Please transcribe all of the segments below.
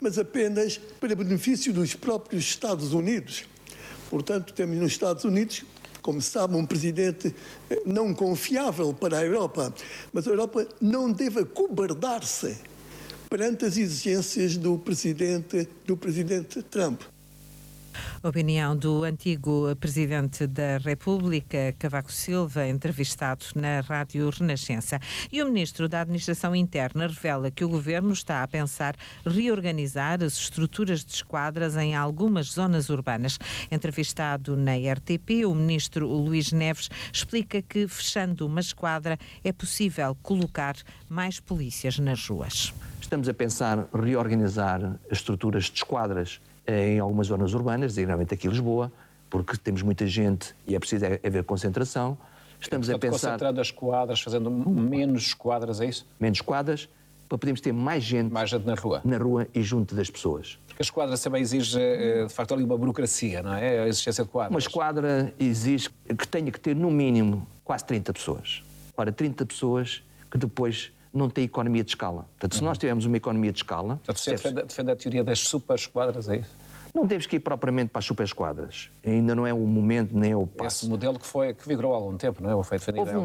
mas apenas para benefício dos próprios Estados Unidos. Portanto, temos nos Estados Unidos, como se sabe, um presidente não confiável para a Europa, mas a Europa não deve acobardar-se perante as exigências do presidente Trump. Opinião do antigo Presidente da República, Cavaco Silva, entrevistado na Rádio Renascença. E o Ministro da Administração Interna revela que o Governo está a pensar reorganizar as estruturas de esquadras em algumas zonas urbanas. Entrevistado na RTP, o Ministro Luís Neves explica que, fechando uma esquadra, é possível colocar mais polícias nas ruas. Estamos a pensar reorganizar as estruturas de esquadras em algumas zonas urbanas, designadamente aqui em Lisboa, porque temos muita gente e é preciso haver concentração. Estamos a pensar... Concentrando as esquadras, fazendo menos esquadras, é isso? Menos esquadras, para podermos ter mais gente na rua. Na rua e junto das pessoas. Porque a esquadra também exige, de facto, ali uma burocracia, não é? A existência de quadras. Uma esquadra exige que tenha que ter, no mínimo, quase 30 pessoas. Ora, 30 pessoas que depois não têm economia de escala. Portanto, se nós tivermos uma economia de escala... Portanto, você defende a teoria das super esquadras, é isso? Não temos que ir propriamente para as super esquadras. Ainda não é o momento, nem é o passo. Esse modelo que vigorou há algum tempo, não é? Houve uma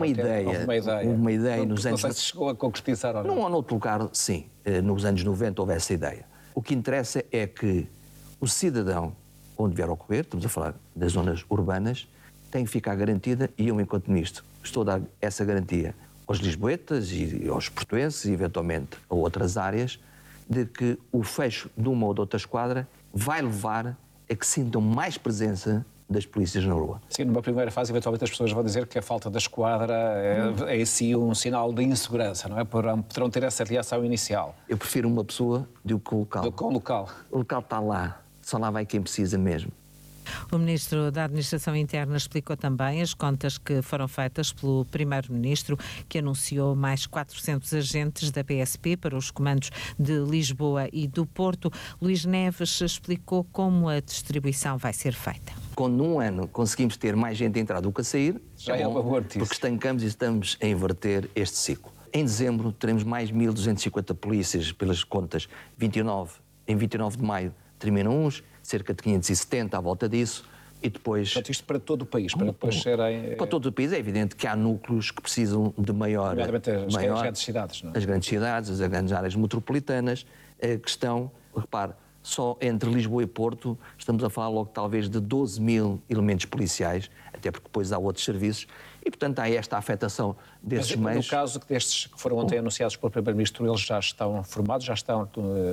ideia nos anos... Não sei se chegou a concretizar ou não. Num ou noutro lugar, sim. Nos anos 90 houve essa ideia. O que interessa é que o cidadão, onde vier a ocorrer, estamos a falar das zonas urbanas, tem que ficar garantida, e eu, enquanto Ministro, estou a dar essa garantia aos lisboetas e aos portuenses, e eventualmente a outras áreas, de que o fecho de uma ou de outra esquadra vai levar a que sintam mais presença das polícias na rua. Sim, numa primeira fase, eventualmente as pessoas vão dizer que a falta da esquadra é em si um sinal de insegurança, não é? Poderão ter essa reação inicial. Eu prefiro uma pessoa do que o local. Do que o local. O local está lá, só lá vai quem precisa mesmo. O Ministro da Administração Interna explicou também as contas que foram feitas pelo Primeiro-Ministro, que anunciou mais 400 agentes da PSP para os comandos de Lisboa e do Porto. Luís Neves explicou como a distribuição vai ser feita. Quando num ano conseguimos ter mais gente a entrar do que a sair, já é uma boa notícia. Porque estancamos e estamos a inverter este ciclo. Em dezembro teremos mais 1.250 polícias pelas contas 29. Em 29 de maio terminam uns, cerca de 570 à volta disso, e depois... Portanto, isto para todo o país, para depois serem... Para todo o país, é evidente que há núcleos que precisam de maior... As grandes cidades, não é? As grandes cidades, as grandes áreas metropolitanas, que estão, repare, só entre Lisboa e Porto, estamos a falar logo talvez de 12 mil elementos policiais, até porque depois há outros serviços, e portanto há esta afetação desses meios. Mas no caso destes que foram ontem anunciados pelo Primeiro-Ministro, eles já estão formados, já estão...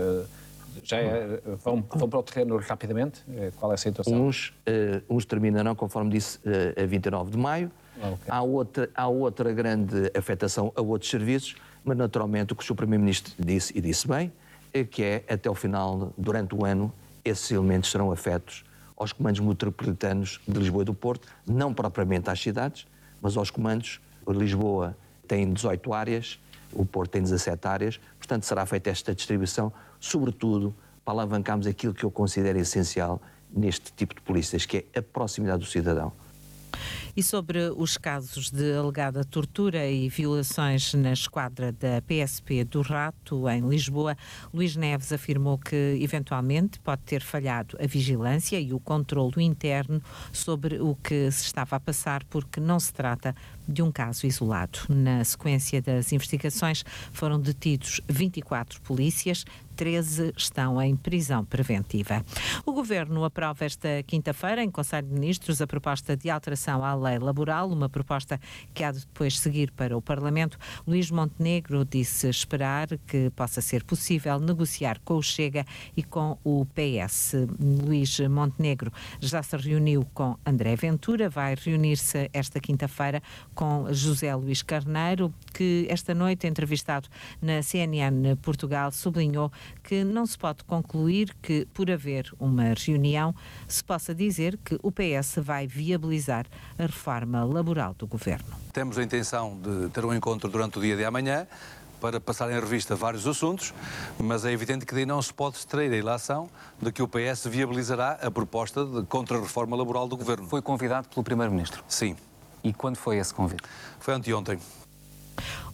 vão para o terreno rapidamente? Qual é a situação? Uns terminarão, conforme disse, a 29 de maio. Okay. Há outra grande afetação a outros serviços, mas naturalmente o que o Sr. Primeiro-Ministro disse, e disse bem, é que até o final, durante o ano, esses elementos serão afetos aos comandos metropolitanos de Lisboa e do Porto, não propriamente às cidades, mas aos comandos. Lisboa tem 18 áreas, o Porto tem 17 áreas, portanto será feita esta distribuição, sobretudo para alavancarmos aquilo que eu considero essencial neste tipo de polícias, que é a proximidade do cidadão. E sobre os casos de alegada tortura e violações na esquadra da PSP do Rato, em Lisboa, Luís Neves afirmou que, eventualmente, pode ter falhado a vigilância e o controlo interno sobre o que se estava a passar, porque não se trata de um caso isolado. Na sequência das investigações, foram detidos 24 polícias, 13 estão em prisão preventiva. O Governo aprova esta quinta-feira, em Conselho de Ministros, a proposta de alteração à lei laboral, uma proposta que há de depois seguir para o Parlamento. Luís Montenegro disse esperar que possa ser possível negociar com o Chega e com o PS. Luís Montenegro já se reuniu com André Ventura, vai reunir-se esta quinta-feira com José Luís Carneiro, que esta noite, entrevistado na CNN Portugal, sublinhou que não se pode concluir que, por haver uma reunião, se possa dizer que o PS vai viabilizar a reforma laboral do Governo. Temos a intenção de ter um encontro durante o dia de amanhã para passar em revista vários assuntos, mas é evidente que daí não se pode extrair a ilação de que o PS viabilizará a proposta de contra-reforma laboral do Governo. Foi convidado pelo Primeiro-Ministro? Sim. E quando foi esse convite? Foi anteontem.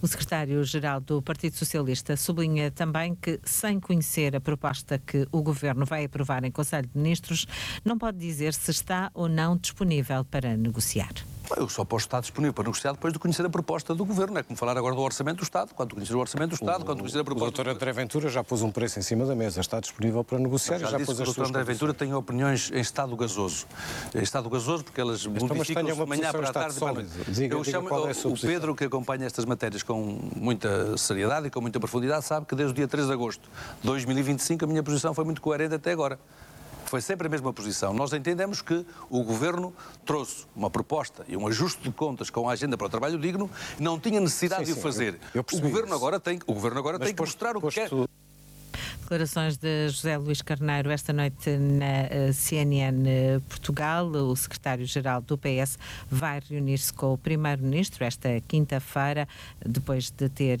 O secretário-geral do Partido Socialista sublinha também que, sem conhecer a proposta que o Governo vai aprovar em Conselho de Ministros, não pode dizer se está ou não disponível para negociar. Eu só posso estar disponível para negociar depois de conhecer a proposta do Governo. É como falar agora do Orçamento do Estado. Quando conhecer o Orçamento do Estado, quando conhecer a proposta... O doutor André Ventura já pôs um preço em cima da mesa. Está disponível para negociar e já pôs as suas condições. O doutor André Ventura tem opiniões em estado gasoso. Em estado gasoso porque elas modificam-se de manhã para a tarde. Eu chamo o Pedro, que acompanha estas matérias com muita seriedade e com muita profundidade, sabe que desde o dia 3 de agosto de 2025 a minha posição foi muito coerente até agora. Foi sempre a mesma posição. Nós entendemos que o Governo trouxe uma proposta e um ajuste de contas com a agenda para o trabalho digno, não tinha necessidade de o fazer. O Governo agora tem que mostrar o que quer. Declarações de José Luís Carneiro esta noite na CNN Portugal. O secretário-geral do PS vai reunir-se com o primeiro-ministro esta quinta-feira, depois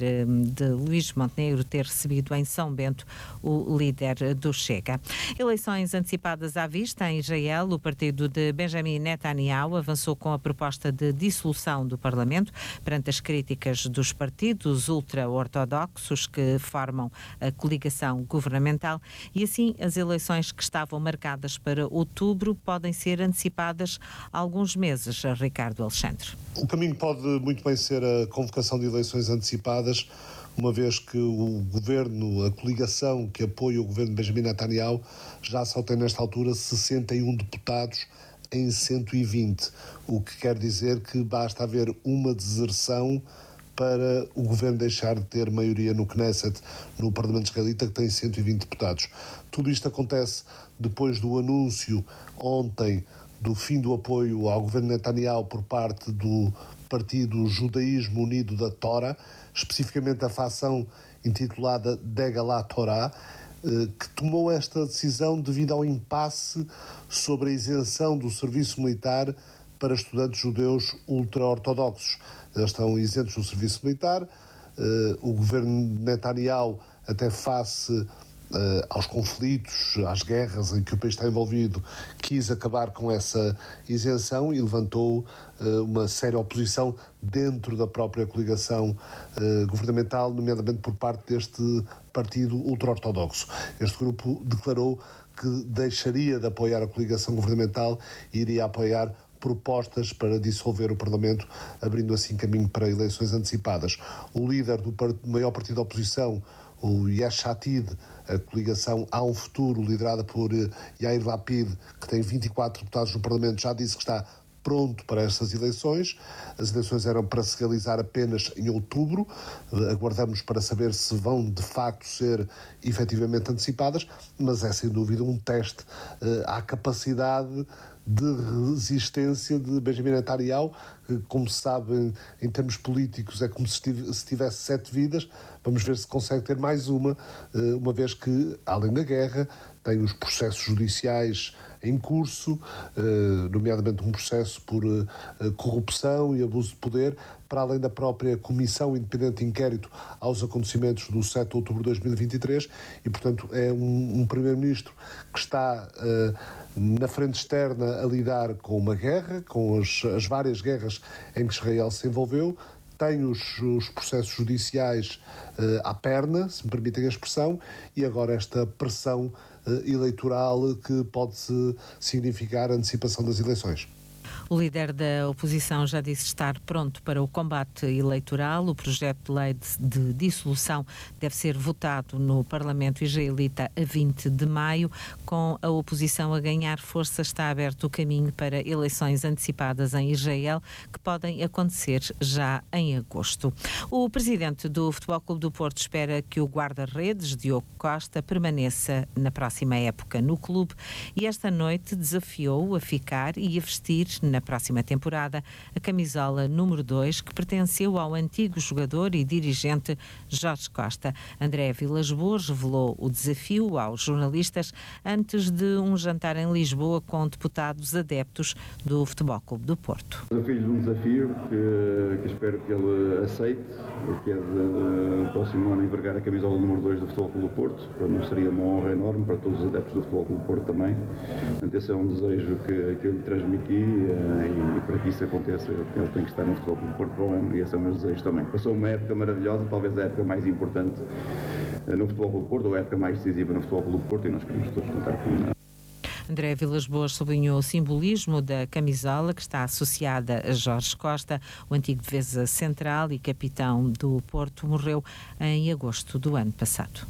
de Luís Montenegro ter recebido em São Bento o líder do Chega. Eleições antecipadas à vista em Israel. O partido de Benjamin Netanyahu avançou com a proposta de dissolução do Parlamento perante as críticas dos partidos ultra-ortodoxos que formam a coligação governamental, e assim as eleições que estavam marcadas para outubro podem ser antecipadas alguns meses. Ricardo Alexandre. O caminho pode muito bem ser a convocação de eleições antecipadas, uma vez que o governo, a coligação que apoia o governo de Benjamin Netanyahu, já só tem nesta altura 61 deputados em 120, o que quer dizer que basta haver uma deserção para o governo deixar de ter maioria no Knesset, no Parlamento israelita, que tem 120 deputados. Tudo isto acontece depois do anúncio ontem do fim do apoio ao governo Netanyahu por parte do Partido Judaísmo Unido da Torá, especificamente a facção intitulada Degalah Torá, que tomou esta decisão devido ao impasse sobre a isenção do serviço militar para estudantes judeus ultra-ortodoxos. Eles estão isentos do serviço militar. O governo de Netanyahu, até face aos conflitos, às guerras em que o país está envolvido, quis acabar com essa isenção e levantou uma séria oposição dentro da própria coligação governamental, nomeadamente por parte deste partido ultra-ortodoxo. Este grupo declarou que deixaria de apoiar a coligação governamental e iria apoiar propostas para dissolver o Parlamento, abrindo assim caminho para eleições antecipadas. O líder do maior partido da oposição, o Yesh Atid, a coligação Há um Futuro, liderada por Yair Lapid, que tem 24 deputados no Parlamento, já disse que está pronto para estas eleições. As eleições eram para se realizar apenas em outubro. Aguardamos para saber se vão de facto ser efetivamente antecipadas, mas é sem dúvida um teste à capacidade de resistência de Benjamin Netanyahu, que, como se sabe, em termos políticos é como se tivesse 7 vidas. Vamos ver se consegue ter mais uma vez que, além da guerra, tem os processos judiciais em curso, nomeadamente um processo por corrupção e abuso de poder, para além da própria Comissão Independente de Inquérito aos acontecimentos do 7 de outubro de 2023, e, portanto, é um primeiro-ministro que está na frente externa a lidar com uma guerra, com as várias guerras em que Israel se envolveu, tem os processos judiciais à perna, se me permitem a expressão, e agora esta pressão eleitoral que pode significar a antecipação das eleições. O líder da oposição já disse estar pronto para o combate eleitoral. O projeto de lei de dissolução deve ser votado no Parlamento israelita a 20 de maio. Com a oposição a ganhar força, está aberto o caminho para eleições antecipadas em Israel, que podem acontecer já em agosto. O presidente do Futebol Clube do Porto espera que o guarda-redes, Diogo Costa, permaneça na próxima época no clube e esta noite desafiou-o a ficar e a vestir na próxima temporada a camisola número 2, que pertenceu ao antigo jogador e dirigente Jorge Costa. André Vilas-Boas revelou o desafio aos jornalistas antes de um jantar em Lisboa com deputados adeptos do Futebol Clube do Porto. Eu fiz um desafio que espero que ele aceite, que é de próximo ano envergar a camisola número 2 do Futebol Clube do Porto. Para nós seria uma honra enorme, para todos os adeptos do Futebol Clube do Porto também. Portanto, esse é um desejo que eu lhe transmiti e para que isso aconteça ele tem que estar no Futebol Clube do Porto para o ano, e esse é o meu desejo também. Passou uma época maravilhosa, talvez a época mais importante no Futebol Clube do Porto, ou a época mais decisiva no Futebol Clube do Porto, e nós queremos todos contar com ele. André Vilas-Boas sublinhou o simbolismo da camisola que está associada a Jorge Costa, o antigo defesa central e capitão do Porto, morreu em agosto do ano passado.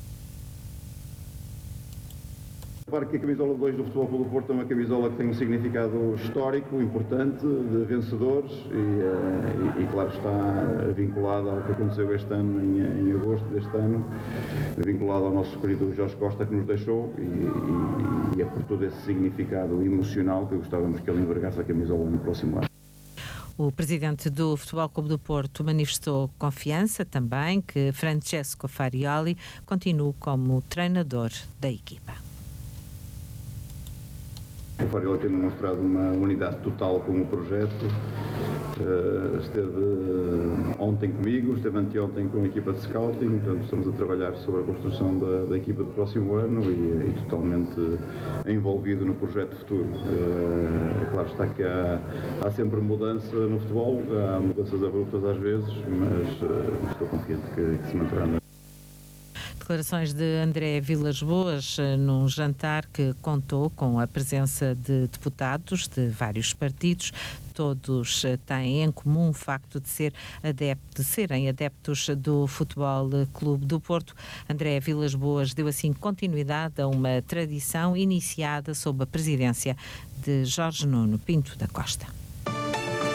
Claro que a camisola 2 do Futebol Clube do Porto é uma camisola que tem um significado histórico, importante, de vencedores e claro, está vinculada ao que aconteceu este ano, em agosto deste ano, vinculado ao nosso querido Jorge Costa que nos deixou e é por todo esse significado emocional que gostávamos que ele envergasse a camisola no próximo ano. O presidente do Futebol Clube do Porto manifestou confiança também que Francesco Farioli continue como treinador da equipa. O Farioli tem demonstrado uma unidade total com o projeto. Esteve ontem comigo, esteve anteontem com a equipa de scouting, portanto estamos a trabalhar sobre a construção da equipa do próximo ano e totalmente envolvido no projeto futuro. É claro está que há sempre mudança no futebol, há mudanças abruptas às vezes, mas estou confiante que se manterá. Declarações de André Vilas-Boas num jantar que contou com a presença de deputados de vários partidos. Todos têm em comum o facto de serem adeptos do Futebol Clube do Porto. André Vilas-Boas deu assim continuidade a uma tradição iniciada sob a presidência de Jorge Nuno Pinto da Costa.